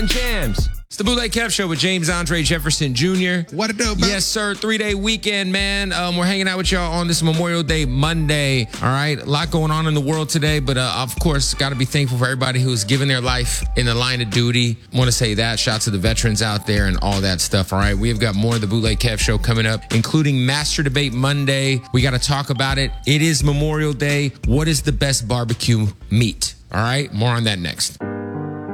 Jams. It's the Bootleg Kev Show with James Andre Jefferson Jr. What it do, bro? Yes, sir. 3-day weekend, man. We're hanging out with y'all on this Memorial Day Monday. All right. A lot going on in the world today, but of course, got to be thankful for everybody who's given their life in the line of duty. Want to say that. Shout out to the veterans out there and all that stuff. All right. We have got more of the Bootleg Kev Show coming up, including Master Debate Monday. We got to talk about it. It is Memorial Day. What is the best barbecue meat? All right. More on that next.